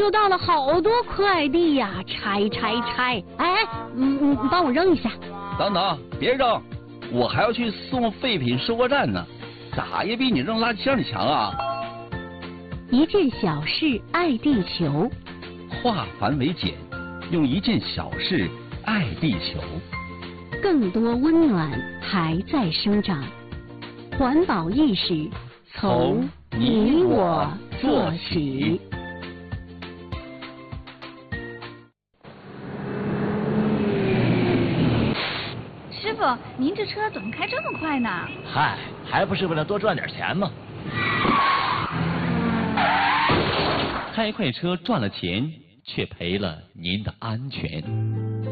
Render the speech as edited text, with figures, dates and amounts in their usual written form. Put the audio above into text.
收到了好多快递呀，拆！哎，你帮我扔一下。 等等，别扔，我还要去送废品收货站呢，咋也比你扔垃圾箱里强啊！ 一件小事爱地球， 化繁为简，用一件小事爱地球。 更多温暖还在生长，环保意识从你我做起。 师傅，您这车怎么开这么快呢？ 嗨，还不是为了多赚点钱吗？ 开快车赚了钱，却赔了您的安全。